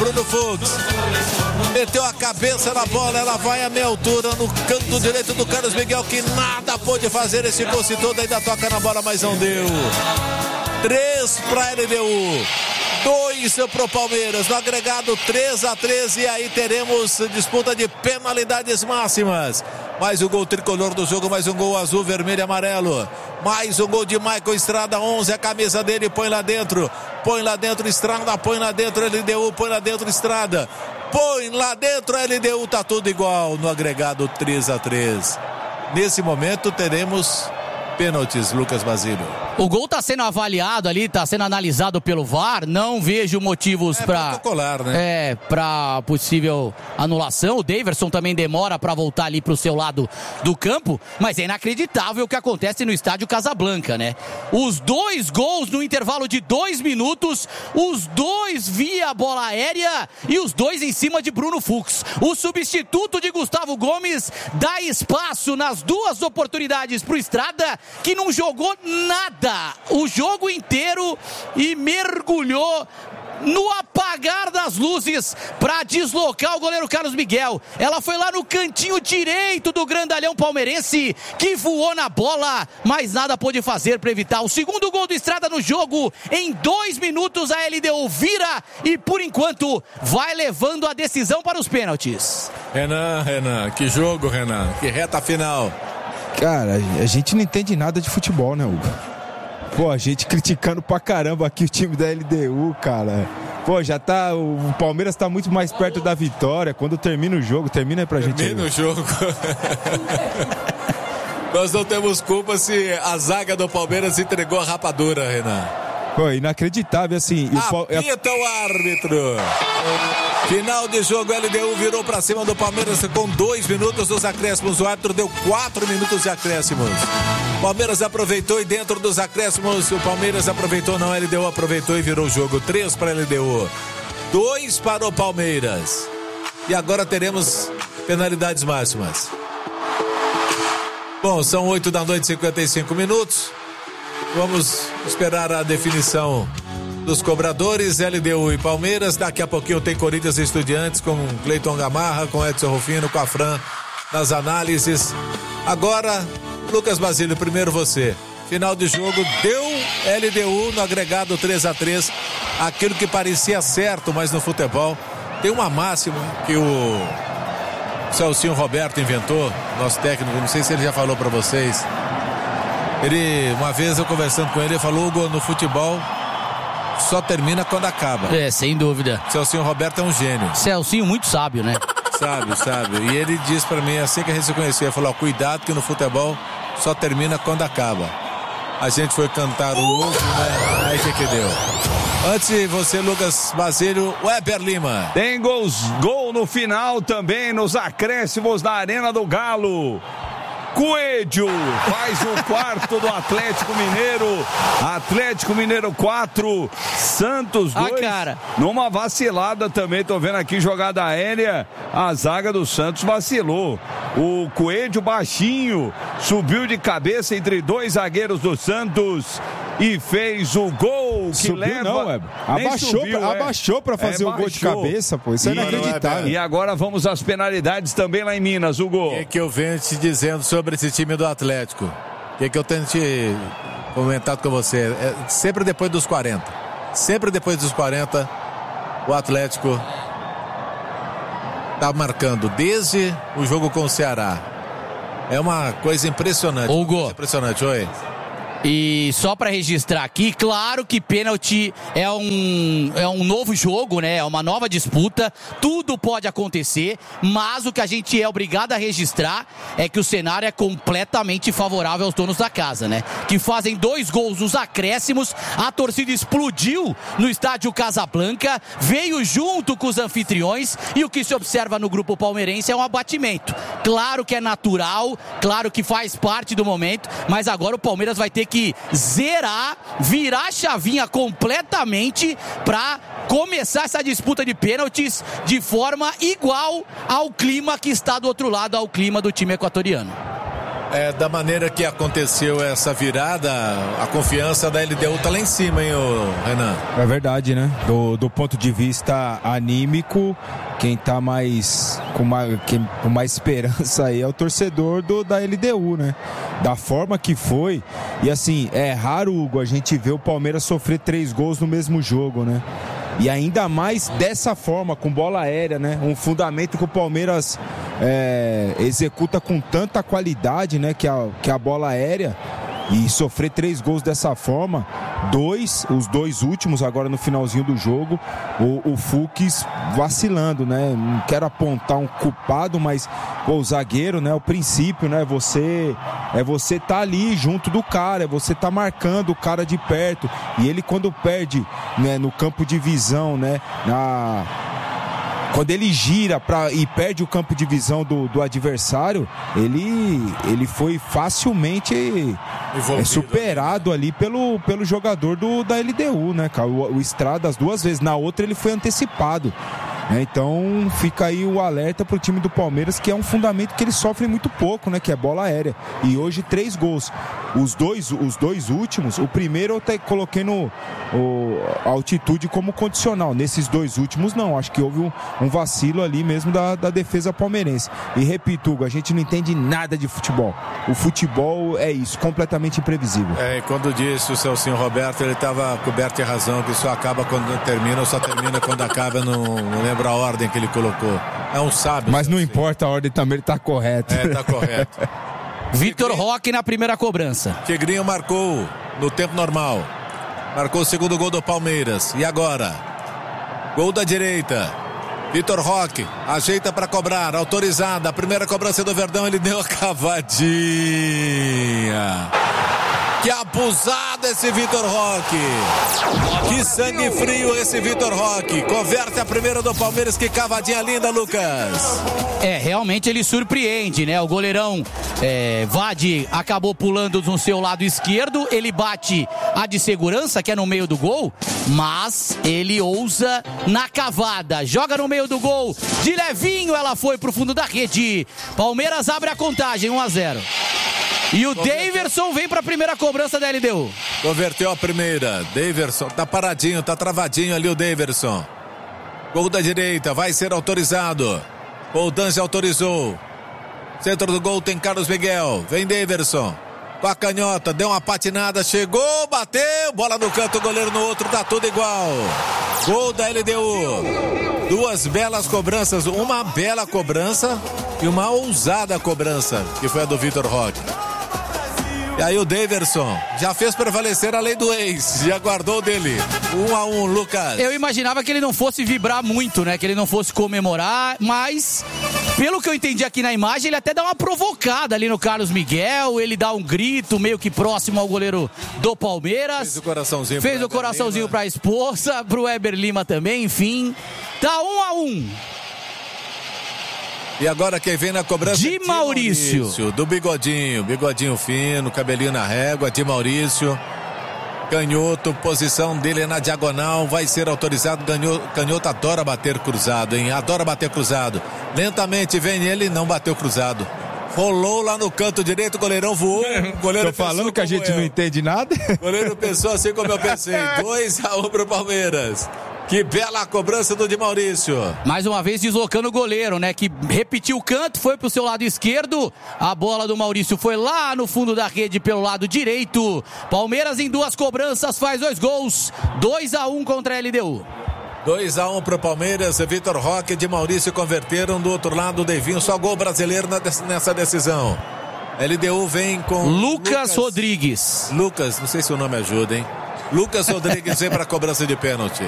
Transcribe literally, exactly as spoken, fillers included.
Bruno Fux. Meteu a cabeça na bola, ela vai a meia altura no canto direito do Carlos Miguel, que nada pôde fazer esse lance todo, ainda toca na bola, mas não deu. três para a L D U, dois para o Palmeiras, no agregado três a três, e aí teremos disputa de penalidades máximas. Mais um gol tricolor do jogo, mais um gol azul, vermelho e amarelo. Mais um gol de Michael Estrada, onze, a camisa dele, põe lá dentro. Põe lá dentro Estrada, põe lá dentro L D U, põe lá dentro Estrada. Põe lá dentro L D U, tá tudo igual no agregado três a três. Nesse momento teremos pênaltis, Lucas Basílio. O gol está sendo avaliado ali, está sendo analisado pelo V A R. Não vejo motivos é para protocolar, né? É, para possível anulação. O Daverson também demora para voltar ali para o seu lado do campo, mas é inacreditável o que acontece no estádio Casablanca, né? Os dois gols no intervalo de dois minutos, os dois via bola aérea e os dois em cima de Bruno Fux. O substituto de Gustavo Gomes dá espaço nas duas oportunidades para o Estrada, que não jogou nada o jogo inteiro e mergulhou no apagar das luzes para deslocar o goleiro Carlos Miguel. Ela foi lá no cantinho direito do grandalhão palmeirense, que voou na bola, mas nada pôde fazer para evitar o segundo gol do Estrada no jogo. Em dois minutos a L D U vira e por enquanto vai levando a decisão para os pênaltis. Renan, Renan, que jogo, Renan, que reta final. Cara, a gente não entende nada de futebol, né, Hugo? Pô, a gente criticando pra caramba aqui o time da L D U, cara. Pô, já tá... O Palmeiras tá muito mais perto da vitória. Quando termina o jogo, termina aí pra gente. Termina o jogo. Nós não temos culpa se a zaga do Palmeiras entregou a rapadura, Renan. Pô, inacreditável, assim. Apita o árbitro. Final de jogo, L D U virou pra cima do Palmeiras com dois minutos dos acréscimos. O árbitro deu quatro minutos de acréscimos. Palmeiras aproveitou e dentro dos acréscimos o Palmeiras aproveitou, não, L D U aproveitou e virou o jogo. Três para L D U, dois para o Palmeiras. E agora teremos penalidades máximas. Bom, são oito da noite, cinquenta e cinco minutos. Vamos esperar a definição dos cobradores, L D U e Palmeiras. Daqui a pouquinho tem Corinthians e Estudiantes com Cleiton Gamarra, com Edson Rufino, com a Fran nas análises. Agora, Lucas Basílio, primeiro você. Final de jogo, deu L D U no agregado três a três. Aquilo que parecia certo, mas no futebol tem uma máxima que o Celcinho Roberto inventou, nosso técnico, não sei se ele já falou para vocês. Ele, uma vez eu conversando com ele, ele falou: Hugo, no futebol só termina quando acaba. É, sem dúvida. Celcinho Roberto é um gênio. Celcinho muito sábio, né? Sábio, sábio. E ele disse pra mim, assim que a gente se conhecia, ele falou: ó, cuidado que no futebol só termina quando acaba. A gente foi cantar o ovo, né? Aí que que deu. Antes de você, Lucas Basílio, Weber Lima. Tem gols, gol no final também, nos acréscimos da Arena do Galo. Coelho faz o quarto do Atlético Mineiro. Atlético Mineiro quatro, Santos dois. Ah, cara. Numa vacilada também, tô vendo aqui jogada aérea. A zaga do Santos vacilou. O Coelho baixinho subiu de cabeça entre dois zagueiros do Santos e fez o gol que subiu, leva. Não, é. Abaixou, subiu, pra, é. abaixou pra fazer é, o gol de cabeça, pô. Isso é inacreditável. E agora vamos às penalidades também lá em Minas, Hugo. O que, que eu venho te dizendo sobre esse time do Atlético? O que, que eu tenho te comentado com você? É sempre depois dos quarenta. Sempre depois dos quarenta, o Atlético tá marcando desde o jogo com o Ceará. É uma coisa impressionante. Hugo. Coisa impressionante, oi. E só para registrar aqui, claro que pênalti é um, é um novo jogo, né? É uma nova disputa, tudo pode acontecer, mas o que a gente é obrigado a registrar é que o cenário é completamente favorável aos donos da casa, né? Que fazem dois gols nos acréscimos, a torcida explodiu no estádio Casablanca, veio junto com os anfitriões e o que se observa no grupo palmeirense é um abatimento. Claro que é natural, claro que faz parte do momento, mas agora o Palmeiras vai ter que zerar, virar a chavinha completamente para começar essa disputa de pênaltis de forma igual ao clima que está do outro lado, ao clima do time equatoriano. É, da maneira que aconteceu essa virada, a confiança da L D U tá lá em cima, hein, ô, Renan? É verdade, né? Do, do ponto de vista anímico, quem tá mais com, mais quem, com mais esperança aí é o torcedor do, da L D U, né? Da forma que foi. E assim, é raro, Hugo, a gente ver o Palmeiras sofrer três gols no mesmo jogo, né? E ainda mais dessa forma, com bola aérea, né? Um fundamento que o Palmeiras é, executa com tanta qualidade, né? Que a, que a bola aérea. E sofrer três gols dessa forma, dois, os dois últimos agora no finalzinho do jogo, o, o Fux vacilando, né? Não quero apontar um culpado, mas pô, o zagueiro, né? O princípio, né? Você é você tá ali junto do cara, é você tá marcando o cara de perto. E ele quando perde, né, no campo de visão, né? Na Quando ele gira pra, e perde o campo de visão do, do adversário, ele, ele foi facilmente é, superado ali pelo, pelo jogador do, da L D U, né, cara? O, o Estrada as duas vezes, na outra ele foi antecipado. É, então fica aí o alerta pro time do Palmeiras, que é um fundamento que eles sofrem muito pouco, né? Que é bola aérea. E hoje três gols. Os dois, os dois últimos, o primeiro eu até coloquei no o, a altitude como condicional. Nesses dois últimos não, acho que houve um, um vacilo ali mesmo da, da defesa palmeirense. E repito, Hugo, a gente não entende nada de futebol. O futebol é isso, completamente imprevisível. É, e quando disse o Celcinho Roberto, ele estava coberto de razão, que só acaba quando termina, ou só termina quando acaba, não, não lembro a ordem que ele colocou. É um sábio. Mas não assim. Importa a ordem também, ele tá correto. É, tá correto. Vitor Roque na primeira cobrança. Tigrinho marcou no tempo normal. Marcou o segundo gol do Palmeiras. E agora? Gol da direita. Vitor Roque ajeita para cobrar, autorizada. A primeira cobrança do Verdão, ele deu a cavadinha. Que abusado esse Vitor Roque. Que sangue frio esse Vitor Roque. Converte a primeira do Palmeiras. Que cavadinha linda, Lucas. É, realmente ele surpreende, né? O goleirão é, Vade acabou pulando no seu lado esquerdo. Ele bate a de segurança, que é no meio do gol. Mas ele ousa na cavada. Joga no meio do gol. De levinho ela foi pro fundo da rede. Palmeiras abre a contagem, um a zero. E o Daverson vem para a primeira cobrança da L D U. Converteu a primeira. Daverson tá paradinho, tá travadinho ali o Daverson. Gol da direita, vai ser autorizado. O Dange autorizou. Centro do gol tem Carlos Miguel. Vem Daverson. Com a canhota, deu uma patinada, chegou, bateu. Bola no canto, goleiro no outro, tá tudo igual. Gol da L D U. Duas belas cobranças, uma bela cobrança e uma ousada cobrança, que foi a do Vitor Roque. E aí o Daverson já fez prevalecer a lei do ex, já guardou dele. Um a um, Lucas. Eu imaginava que ele não fosse vibrar muito, né? Que ele não fosse comemorar, mas pelo que eu entendi aqui na imagem, ele até dá uma provocada ali no Carlos Miguel, ele dá um grito meio que próximo ao goleiro do Palmeiras. Fez o coraçãozinho. Fez o coraçãozinho para a esposa, pro Weber Lima também, enfim. Tá um a um. E agora quem vem na cobrança? De Maurício. Maurício. Do bigodinho, bigodinho fino, cabelinho na régua, de Maurício. Canhoto, posição dele é na diagonal, vai ser autorizado. Canhoto, canhoto adora bater cruzado, hein? Adora bater cruzado. Lentamente vem ele, não bateu cruzado. Rolou lá no canto direito, o goleirão voou. O goleiro Tô falando que a gente eu. não entende nada. O goleiro pensou assim como eu pensei. dois a um pro Palmeiras. Que bela cobrança do de Maurício. Mais uma vez deslocando o goleiro, né? Que repetiu o canto, foi pro seu lado esquerdo. A bola do Maurício foi lá no fundo da rede pelo lado direito. Palmeiras em duas cobranças faz dois gols. dois a um contra a L D U. dois a um pro Palmeiras. Vitor Roque e de Maurício converteram. Do outro lado o Devinho. Só gol brasileiro nessa decisão. L D U vem com Lucas, Lucas Rodrigues. Lucas, não sei se o nome ajuda, hein? Lucas Rodrigues vem para a cobrança de pênalti.